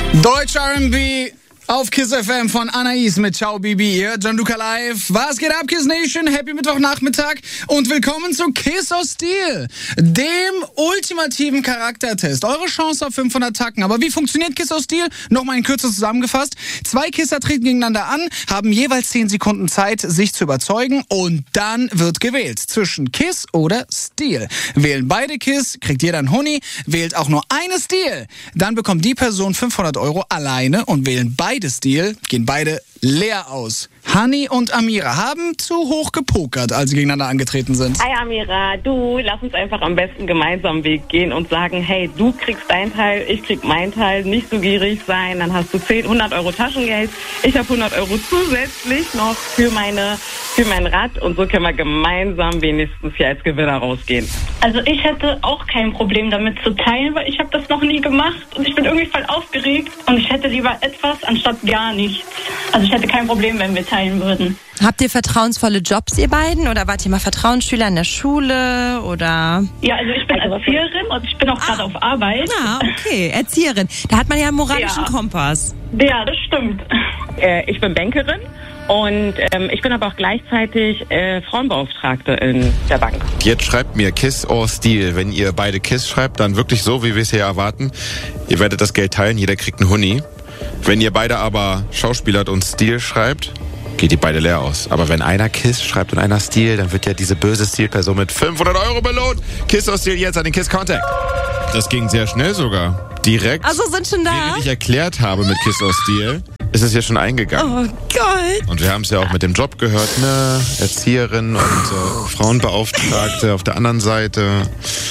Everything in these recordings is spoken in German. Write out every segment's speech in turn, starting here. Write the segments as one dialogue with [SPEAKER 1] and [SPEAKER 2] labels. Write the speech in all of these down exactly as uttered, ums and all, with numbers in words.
[SPEAKER 1] Deutsch R and B auf Kiss F M von Anais mit Ciao Bibi, hier Gianluca Live. Was geht ab, Kiss Nation? Happy Mittwochnachmittag und willkommen zu Kiss aus Steel, dem ultimativen Charaktertest. Eure Chance auf fünfhundert Tacken. Aber wie funktioniert Kiss aus Steel? Nochmal in Kürze zusammengefasst. Zwei Kisser treten gegeneinander an, haben jeweils zehn Sekunden Zeit, sich zu überzeugen und dann wird gewählt zwischen Kiss oder Steel. Wählen beide Kiss, kriegt jeder einen Huni, wählt auch nur eine Steel. Dann bekommt die Person fünfhundert Euro alleine und wählen beide Steel, gehen beide leer aus. Hani und Amira haben zu hoch gepokert, als sie gegeneinander angetreten sind.
[SPEAKER 2] Hi Amira, du, lass uns einfach am besten gemeinsam einen Weg gehen und sagen, hey, du kriegst deinen Teil, ich krieg meinen Teil, nicht so gierig sein, dann hast du zehn, hundert Euro Taschengeld, ich habe hundert Euro zusätzlich noch für meine für mein Rad und so können wir gemeinsam wenigstens hier als Gewinner rausgehen.
[SPEAKER 3] Also ich hätte auch kein Problem damit zu teilen, weil ich habe das noch nie gemacht und ich bin irgendwie voll aufgeregt und ich hätte lieber etwas anstatt gar nichts. Also ich hätte kein Problem, wenn wir teilen würden.
[SPEAKER 4] Habt ihr vertrauensvolle Jobs, ihr beiden? Oder wart ihr mal Vertrauensschüler in der Schule? Oder?
[SPEAKER 3] Ja, also ich bin Erzieherin und ich bin auch gerade ah. auf Arbeit.
[SPEAKER 4] Ah, okay, Erzieherin. Da hat man ja einen moralischen
[SPEAKER 3] ja.
[SPEAKER 4] Kompass.
[SPEAKER 3] Ja, das stimmt.
[SPEAKER 2] Äh, ich bin Bankerin. Und ähm, ich bin aber auch gleichzeitig äh, Frauenbeauftragte in der Bank.
[SPEAKER 5] Jetzt schreibt mir Kiss or Steel. Wenn ihr beide Kiss schreibt, dann wirklich so, wie wir es hier erwarten. Ihr werdet das Geld teilen, jeder kriegt einen Huni. Wenn ihr beide aber Schauspielert und Steel schreibt, geht ihr beide leer aus. Aber wenn einer Kiss schreibt und einer Steel, dann wird ja diese böse Steel-Person mit fünfhundert Euro belohnt. Kiss or Steel jetzt an den Kiss Contact. Das ging sehr schnell sogar. Direkt,
[SPEAKER 4] also sind schon da?
[SPEAKER 5] Während ich erklärt habe mit Kiss or Steel, ist es ja schon eingegangen.
[SPEAKER 4] Oh Gott.
[SPEAKER 5] Und wir haben es ja auch mit dem Job gehört, ne? Erzieherin und äh, Frauenbeauftragte auf der anderen Seite.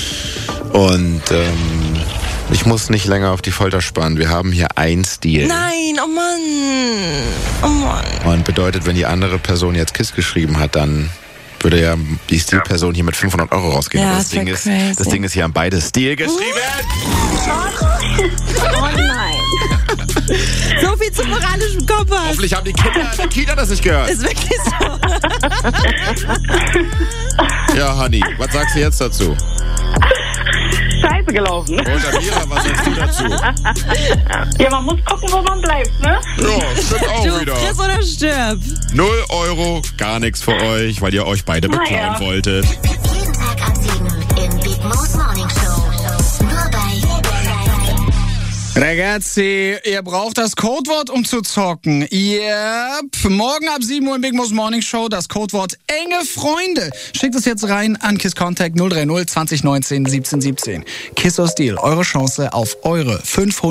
[SPEAKER 5] Und ähm, ich muss nicht länger auf die Folter spannen. Wir haben hier ein Steel.
[SPEAKER 4] Nein, oh Mann. Oh Mann.
[SPEAKER 5] Und bedeutet, wenn die andere Person jetzt Kiss geschrieben hat, dann würde ja die Steel-Person hier mit fünfhundert Euro rausgehen.
[SPEAKER 4] Ja,
[SPEAKER 5] das,
[SPEAKER 4] das,
[SPEAKER 5] Ding ist,
[SPEAKER 4] crazy.
[SPEAKER 5] das Ding ist hier an beide Steel geschrieben.
[SPEAKER 3] Oh nein.
[SPEAKER 4] So viel zum moralischen Kompass.
[SPEAKER 5] Hoffentlich haben die Kinder in der Kita das nicht gehört.
[SPEAKER 4] Ist wirklich so.
[SPEAKER 5] Ja, Hani, was sagst du jetzt dazu?
[SPEAKER 2] Scheiße gelaufen.
[SPEAKER 5] Und Amira, was sagst du dazu?
[SPEAKER 3] Ja, man muss gucken, wo man bleibt, ne?
[SPEAKER 5] Ja, stimmt auch
[SPEAKER 4] Du,
[SPEAKER 5] wieder.
[SPEAKER 4] friss oder stirb.
[SPEAKER 5] Null Euro, gar nichts für euch, weil ihr euch beide beklauen
[SPEAKER 3] ja.
[SPEAKER 5] wolltet.
[SPEAKER 6] Jeden Tag ab sieben in Big Mo's Morning Show. Nur bei
[SPEAKER 1] Ragazzi, ihr braucht das Codewort, um zu zocken. Yep. Morgen ab sieben Uhr in Big Mo's Morning Show das Codewort enge Freunde. Schickt es jetzt rein an Kiss Contact null drei null zwanzig neunzehn siebzehn siebzehn. Kiss or Steel, eure Chance auf eure fünfhundert